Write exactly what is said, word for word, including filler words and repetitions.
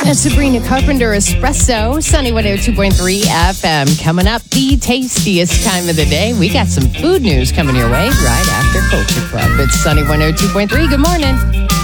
That's Sabrina Carpenter, Espresso, Sunny one oh two point three F M. Coming up, the tastiest time of the day. We got some food news coming your way right after Culture Club. It's Sunny one oh two point three. Good morning.